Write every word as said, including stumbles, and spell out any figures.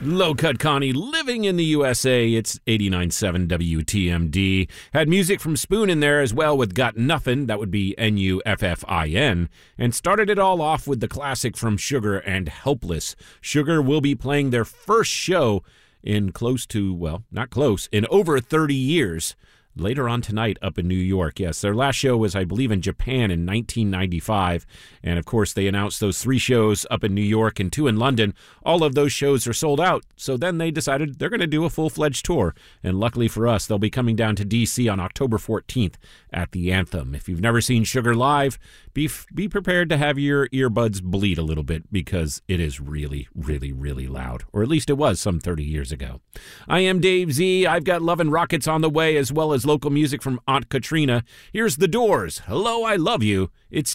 Low Cut Connie, living in the U S A. It's eighty-nine point seven W T M D. Had music from Spoon in there as well with Got Nuffin', that would be N U F F I N, and started it all off with the classic from Sugar and Helpless. Sugar will be playing their first show in close to, well, not close, in over thirty years. Later on tonight up in New York. Yes, their last show was, I believe, in Japan in nineteen ninety-five. And, of course, they announced those three shows up in New York and two in London. All of those shows are sold out. So then they decided they're going to do a full-fledged tour. And luckily for us, they'll be coming down to D C on October fourteenth at the Anthem. If you've never seen Sugar live, be, be prepared to have your earbuds bleed a little bit because it is really, really, really loud. Or at least it was some thirty years ago. I am Dave Z. I've got Love and Rockets on the way as well as local music from Aunt Katrina. Here's The Doors. Hello, I Love You. It's